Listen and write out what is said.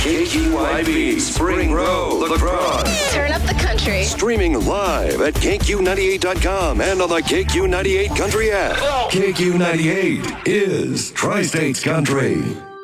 KQYB, Spring Row, La Crosse. Turn up the country. Streaming live at KQ98.com and on the KQ98 Country app. KQ98 is Tri-States Country.